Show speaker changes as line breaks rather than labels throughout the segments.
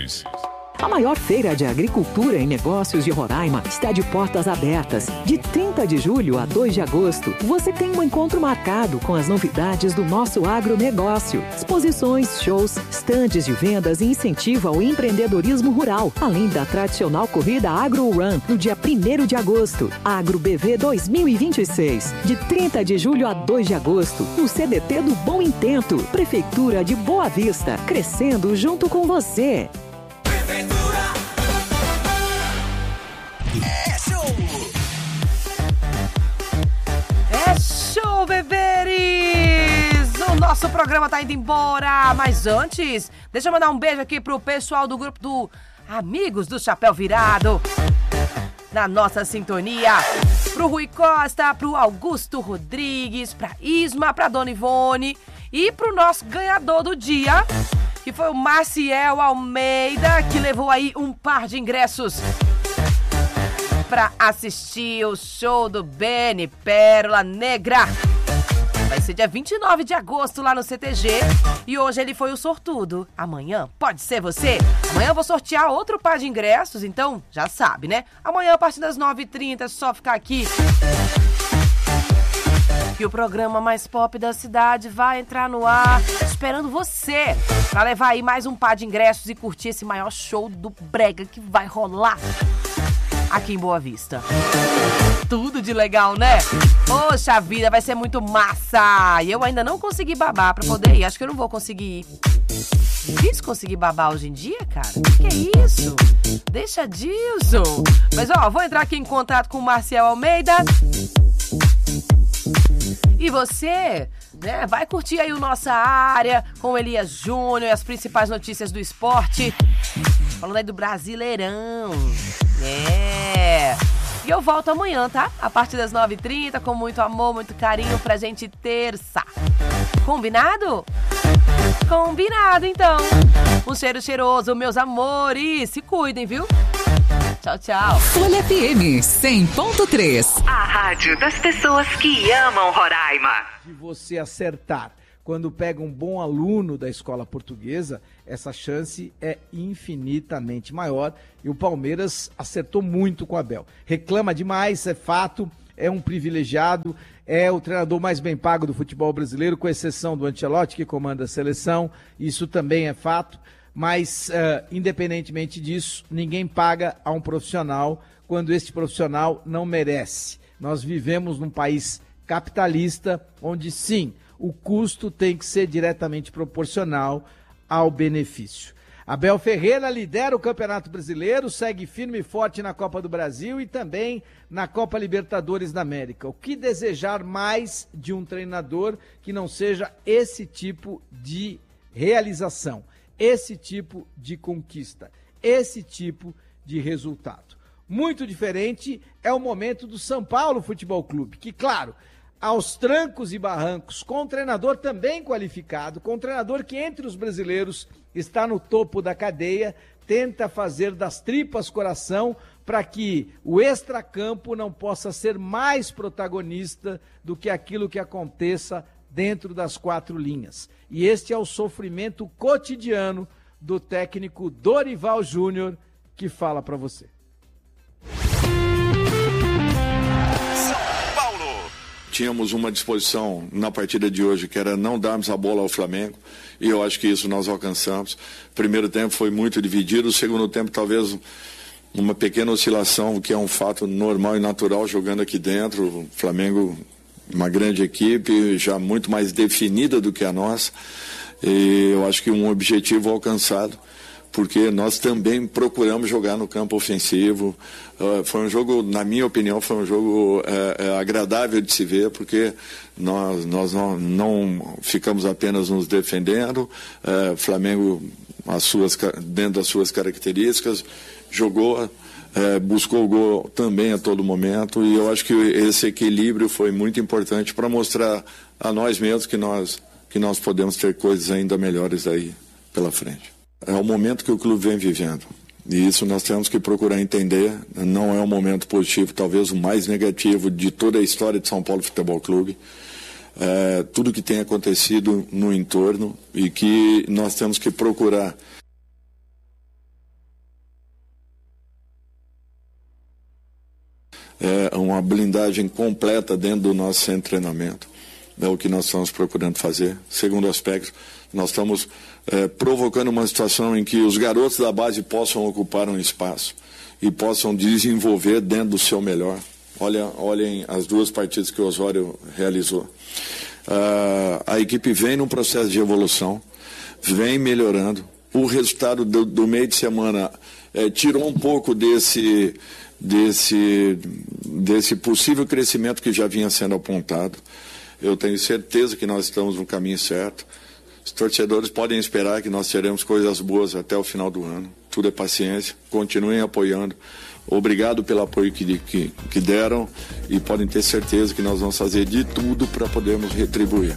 Verdes.
A maior feira de agricultura e negócios de Roraima está de portas abertas. De 30 de julho a 2 de agosto, você tem um encontro marcado com as novidades do nosso agronegócio. Exposições, shows, estandes de vendas e incentivo ao empreendedorismo rural, além da tradicional corrida Agro Run, no dia 1º de agosto. Agro BV 2026, de 30 de julho a 2 de agosto, no CDT do Bom Intento, Prefeitura de Boa Vista, crescendo junto com você.
É show, beberes! O nosso programa tá indo embora, mas antes, deixa eu mandar um beijo aqui pro pessoal do grupo do Amigos do Chapéu Virado, na nossa sintonia, pro Rui Costa, pro Augusto Rodrigues, pra Isma, pra Dona Ivone e pro nosso ganhador do dia, que foi o Maciel Almeida, que levou aí um par de ingressos para assistir o show do Benny Pérola Negra. Vai ser dia 29 de agosto lá no CTG. E hoje ele foi o sortudo. Amanhã pode ser você. Amanhã eu vou sortear outro par de ingressos, então já sabe, né? Amanhã a partir das 9h30 é só ficar aqui. Que o programa mais pop da cidade vai entrar no ar, esperando você para levar aí mais um par de ingressos e curtir esse maior show do brega que vai rolar aqui em Boa Vista. Tudo de legal, né? Poxa vida, vai ser muito massa! E eu ainda não consegui babar pra poder ir. Acho que eu não vou conseguir ir. Difícil conseguir babar hoje em dia, cara? Que é isso? Deixa Dilson. Mas ó, vou entrar aqui em contato com o Marcial Almeida. E você, né, vai curtir aí o Nossa Área com o Elias Júnior e as principais notícias do esporte. Falando aí do Brasileirão. É. E eu volto amanhã, tá? A partir das 9h30, com muito amor, muito carinho pra gente terça. Combinado? Combinado, então. Um cheiro cheiroso, meus amores. Se cuidem, viu? Tchau, tchau.
Folha FM 100.3.
A rádio das pessoas que amam Roraima.
De você acertar. Quando pega um bom aluno da escola portuguesa, essa chance é infinitamente maior. E o Palmeiras acertou muito com o Abel. Reclama demais, é fato, é um privilegiado, é o treinador mais bem pago do futebol brasileiro, com exceção do Ancelotti, que comanda a seleção. Isso também é fato. Mas, independentemente disso, ninguém paga a um profissional quando este profissional não merece. Nós vivemos num país capitalista, onde sim, o custo tem que ser diretamente proporcional ao benefício. Abel Ferreira lidera o Campeonato Brasileiro, segue firme e forte na Copa do Brasil e também na Copa Libertadores da América. O que desejar mais de um treinador que não seja esse tipo de realização, esse tipo de conquista, esse tipo de resultado? Muito diferente é o momento do São Paulo Futebol Clube, que, claro, aos trancos e barrancos, com um treinador também qualificado, com um treinador que entre os brasileiros está no topo da cadeia, tenta fazer das tripas coração para que o extracampo não possa ser mais protagonista do que aquilo que aconteça dentro das quatro linhas. E este é o sofrimento cotidiano do técnico Dorival Júnior, que fala para você.
Tínhamos uma disposição na partida de hoje, que era não darmos a bola ao Flamengo, e eu acho que isso nós alcançamos. O primeiro tempo foi muito dividido, o segundo tempo talvez uma pequena oscilação, que é um fato normal e natural jogando aqui dentro. O Flamengo, uma grande equipe, já muito mais definida do que a nossa, e eu acho que um objetivo alcançado, porque nós também procuramos jogar no campo ofensivo. Foi um jogo, na minha opinião, foi um jogo agradável de se ver, porque nós não ficamos apenas nos defendendo. Flamengo, dentro das suas características, jogou, buscou o gol também a todo momento, e eu acho que esse equilíbrio foi muito importante para mostrar a nós mesmos que nós podemos ter coisas ainda melhores aí pela frente. É o momento que o clube vem vivendo, e isso nós temos que procurar entender. Não é um momento positivo, talvez o mais negativo de toda a história de São Paulo Futebol Clube. Tudo que tem acontecido no entorno, e que nós temos que procurar uma blindagem completa dentro do nosso centro de treinamento. É o que nós estamos procurando fazer. Segundo aspecto, nós estamos provocando uma situação em que os garotos da base possam ocupar um espaço e possam desenvolver dentro do seu melhor. Olhem as 2 partidas que o Osório realizou. A equipe vem num processo de evolução, vem melhorando. O resultado do meio de semana tirou um pouco desse possível crescimento que já vinha sendo apontado. Eu tenho certeza que nós estamos no caminho certo. Os torcedores podem esperar que nós teremos coisas boas até o final do ano. Tudo é paciência. Continuem apoiando. Obrigado pelo apoio que deram e podem ter certeza que nós vamos fazer de tudo para podermos retribuir.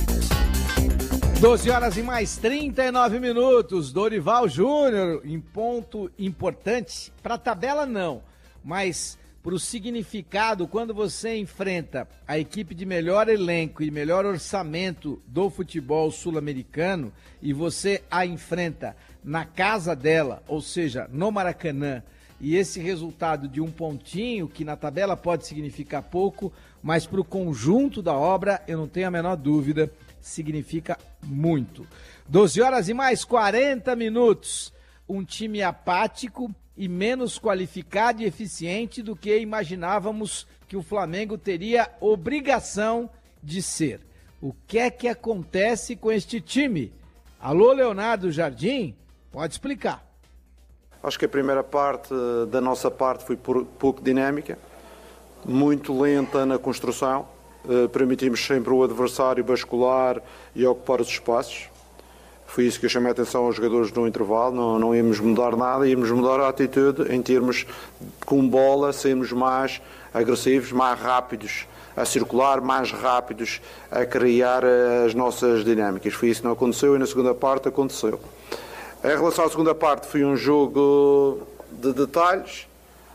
12 horas e mais 39 minutos. Dorival Júnior, em ponto importante. Para a tabela, não, mas para o significado, quando você enfrenta a equipe de melhor elenco e melhor orçamento do futebol sul-americano e você a enfrenta na casa dela, ou seja, no Maracanã, e esse resultado de um pontinho, que na tabela pode significar pouco, mas para o conjunto da obra, eu não tenho a menor dúvida, significa muito. 12 horas e mais 40 minutos. Um time apático e menos qualificado e eficiente do que imaginávamos que o Flamengo teria obrigação de ser. O que é que acontece com este time? Alô, Leonardo Jardim? Pode explicar.
Acho que a primeira parte da nossa parte foi pouco dinâmica, muito lenta na construção. Permitimos sempre o adversário bascular e ocupar os espaços. Foi isso que eu chamei a atenção aos jogadores no intervalo. Não íamos mudar nada, íamos mudar a atitude em termos com bola, sermos mais agressivos, mais rápidos a circular, mais rápidos a criar as nossas dinâmicas. Foi isso que não aconteceu e na segunda parte aconteceu. Em relação à segunda parte, foi um jogo de detalhes.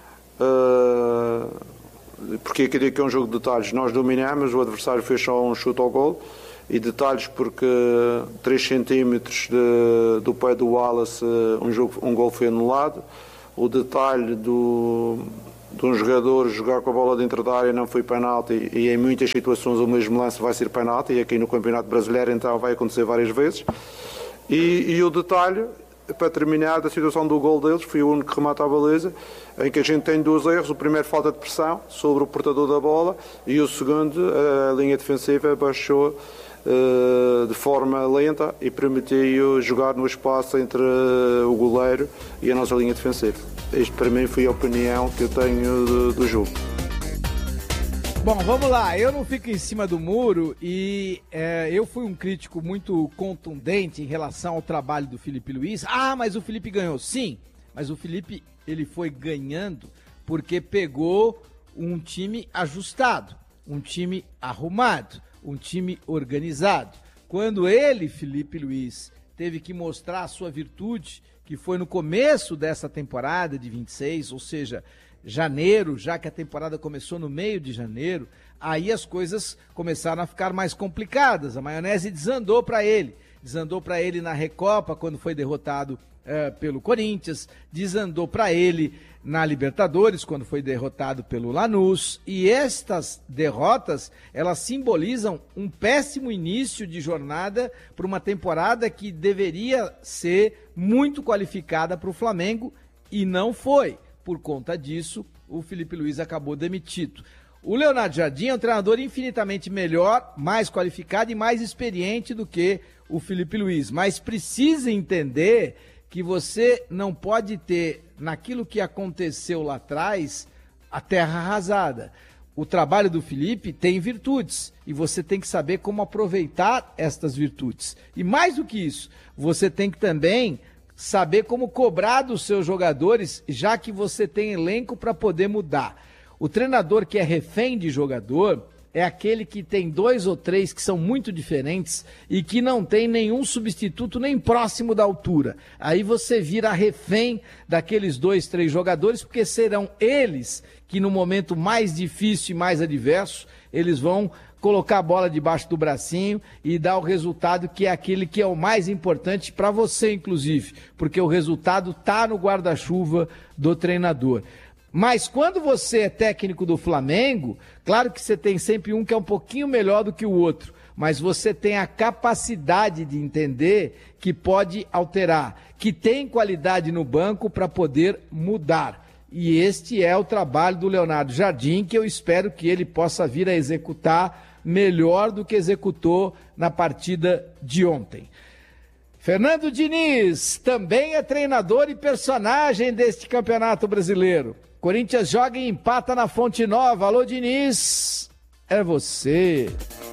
Porque eu digo que é um jogo de detalhes. Nós dominamos, o adversário fez só um chute ao gol. E detalhes porque 3 centímetros do pé do Wallace um gol foi anulado. O detalhe de um jogador jogar com a bola dentro da área não foi penalti e em muitas situações o mesmo lance vai ser penalti e aqui no Campeonato Brasileiro então vai acontecer várias vezes. E o detalhe, para terminar, da situação do gol deles, foi o único que remata a baliza, em que a gente tem 2 erros. O primeiro, falta de pressão sobre o portador da bola, e o segundo, a linha defensiva baixou de forma lenta e permitiu jogar no espaço entre o goleiro e a nossa linha defensiva. Isto para mim foi a opinião que eu tenho do jogo.
Bom, vamos lá, eu não fico em cima do muro e eu fui um crítico muito contundente em relação ao trabalho do Felipe Luiz. Mas o Felipe ganhou. Sim, mas o Felipe ele foi ganhando porque pegou um time ajustado, um time arrumado, um time organizado. Quando ele, Felipe Luiz, teve que mostrar a sua virtude, que foi no começo dessa temporada de 26, ou seja, janeiro, já que a temporada começou no meio de janeiro, aí as coisas começaram a ficar mais complicadas. A maionese desandou para ele na Recopa, quando foi derrotado pelo Corinthians, desandou para ele na Libertadores, quando foi derrotado pelo Lanús, e estas derrotas, elas simbolizam um péssimo início de jornada para uma temporada que deveria ser muito qualificada para o Flamengo, e não foi. Por conta disso, o Felipe Luiz acabou demitido. O Leonardo Jardim é um treinador infinitamente melhor, mais qualificado e mais experiente do que o Felipe Luiz, mas precisa entender que você não pode ter, naquilo que aconteceu lá atrás, a terra arrasada. O trabalho do Felipe tem virtudes e você tem que saber como aproveitar estas virtudes. E mais do que isso, você tem que também saber como cobrar dos seus jogadores, já que você tem elenco para poder mudar. O treinador que é refém de jogador é aquele que tem 2 ou 3 que são muito diferentes e que não tem nenhum substituto nem próximo da altura. Aí você vira refém daqueles 2, 3 jogadores, porque serão eles que no momento mais difícil e mais adverso, eles vão colocar a bola debaixo do bracinho e dar o resultado que é aquele que é o mais importante para você, inclusive, porque o resultado está no guarda-chuva do treinador. Mas quando você é técnico do Flamengo, claro que você tem sempre um que é um pouquinho melhor do que o outro, mas você tem a capacidade de entender que pode alterar, que tem qualidade no banco para poder mudar. E este é o trabalho do Leonardo Jardim, que eu espero que ele possa vir a executar melhor do que executou na partida de ontem. Fernando Diniz também é treinador e personagem deste Campeonato Brasileiro. Corinthians joga e empata na Fonte Nova. Alô, Diniz, é você.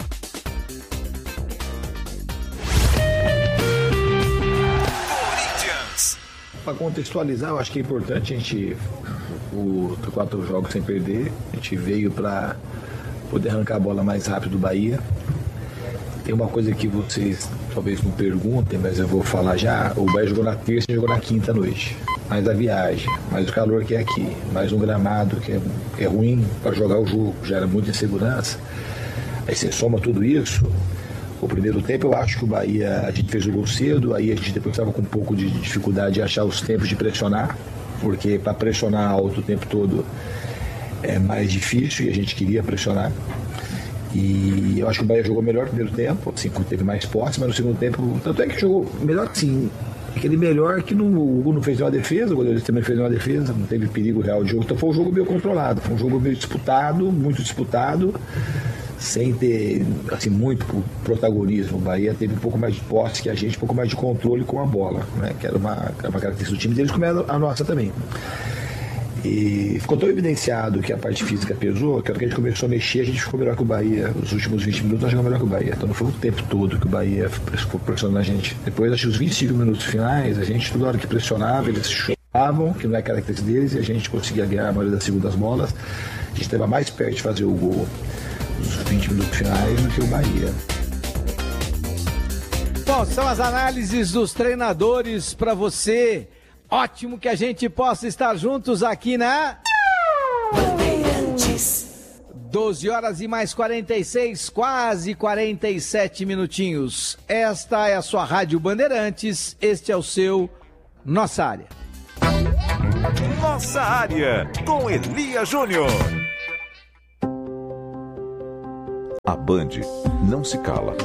Para contextualizar, eu acho que é importante a gente, os 4 jogos sem perder, a gente veio para poder arrancar a bola mais rápido do Bahia. Tem uma coisa que vocês talvez não perguntem, mas eu vou falar já. O Bahia jogou na terça e jogou na quinta noite. Mais a viagem, mais o calor que é aqui, mais um gramado que é ruim para jogar o jogo, gera muita insegurança. Aí você soma tudo isso. O primeiro tempo eu acho que o Bahia, a gente fez o gol cedo, aí a gente depois estava com um pouco de dificuldade de achar os tempos de pressionar, porque para pressionar alto o tempo todo é mais difícil e a gente queria pressionar. E eu acho que o Bahia jogou melhor no primeiro tempo, assim, teve mais posse, mas no segundo tempo, tanto é que jogou melhor assim, aquele melhor que o Hugo não fez nenhuma defesa, o goleiro também fez nenhuma defesa, não teve perigo real de jogo, então foi um jogo meio controlado, foi um jogo meio disputado, muito disputado, sem ter assim, muito protagonismo. O Bahia teve um pouco mais de posse que a gente, um pouco mais de controle com a bola, né? Que era uma característica do time deles, como era a nossa também. E ficou tão evidenciado que a parte física pesou, que a hora que a gente começou a mexer, a gente ficou melhor que o Bahia. Os últimos 20 minutos nós jogamos melhor que o Bahia. Então não foi o tempo todo que o Bahia ficou pressionando a gente. Depois, acho que os 25 minutos finais, a gente, toda hora que pressionava, eles chutavam, que não é característica deles, e a gente conseguia ganhar a maioria das segundas bolas. A gente estava mais perto de fazer o gol nos 20 minutos finais do que o Bahia.
Bom, são as análises dos treinadores para você. Ótimo que a gente possa estar juntos aqui na Bandeirantes. 12 horas e mais 46, quase 47 minutinhos. Esta é a sua Rádio Bandeirantes, este é o seu Nossa Área.
Nossa Área, com Elia Júnior. A Band não se cala.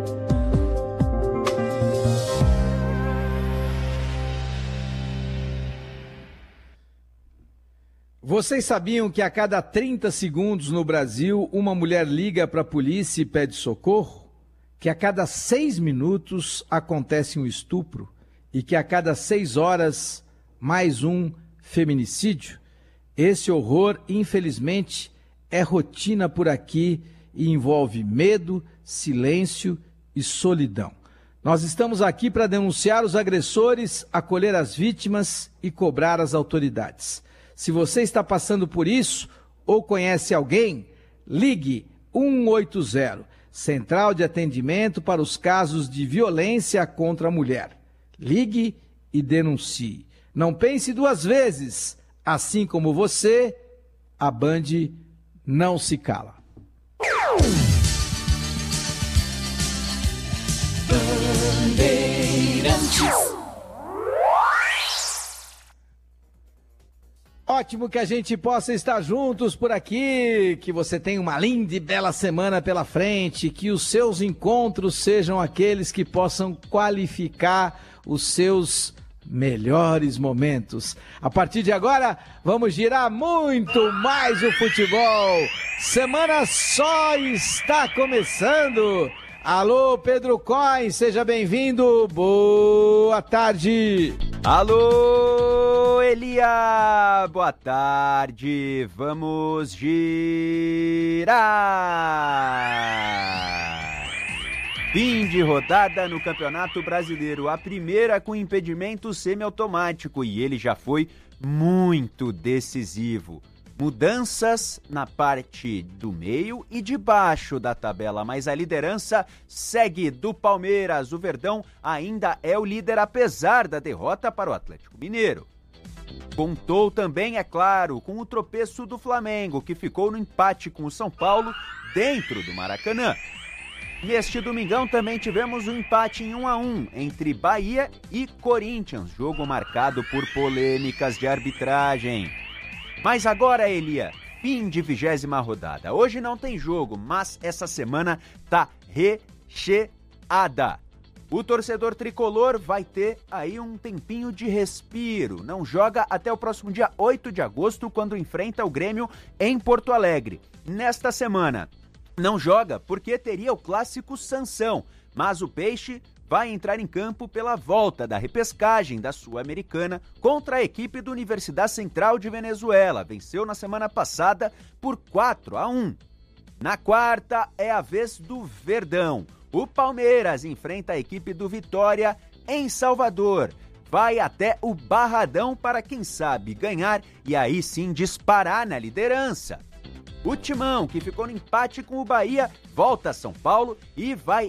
Vocês sabiam que a cada 30 segundos no Brasil, uma mulher liga para a polícia e pede socorro? Que a cada 6 minutos acontece um estupro? E que a cada 6 horas, mais um feminicídio? Esse horror, infelizmente, é rotina por aqui e envolve medo, silêncio e solidão. Nós estamos aqui para denunciar os agressores, acolher as vítimas e cobrar as autoridades. Se você está passando por isso ou conhece alguém, ligue 180, Central de Atendimento para os casos de violência contra a mulher. Ligue e denuncie. Não pense 2 vezes. Assim como você, a Band não se cala. Bandeirantes. Ótimo que a gente possa estar juntos por aqui, que você tenha uma linda e bela semana pela frente, que os seus encontros sejam aqueles que possam qualificar os seus melhores momentos. A partir de agora, vamos girar muito mais o futebol. Semana só está começando. Alô, Pedro Coin, seja bem-vindo. Boa tarde.
Alô, Elia, boa tarde. Vamos girar. Fim de rodada no Campeonato Brasileiro, a primeira com impedimento semiautomático, e ele já foi muito decisivo. Mudanças na parte do meio e de baixo da tabela, mas a liderança segue do Palmeiras. O Verdão ainda é o líder, apesar da derrota para o Atlético Mineiro. Contou também, é claro, com o tropeço do Flamengo, que ficou no empate com o São Paulo dentro do Maracanã. Neste domingão também tivemos um empate em 1-1 entre Bahia e Corinthians, jogo marcado por polêmicas de arbitragem. Mas agora, Elia, fim de 20ª rodada. Hoje não tem jogo, mas essa semana tá recheada. O torcedor tricolor vai ter aí um tempinho de respiro. Não joga até o próximo dia 8 de agosto, quando enfrenta o Grêmio em Porto Alegre. Nesta semana, não joga porque teria o clássico Sansão, mas o Peixe vai entrar em campo pela volta da repescagem da Sul-Americana contra a equipe da Universidade Central de Venezuela. Venceu na semana passada por 4-1. Na quarta é a vez do Verdão. O Palmeiras enfrenta a equipe do Vitória em Salvador. Vai até o Barradão para, quem sabe, ganhar e aí sim disparar na liderança. O Timão, que ficou no empate com o Bahia, volta a São Paulo e vai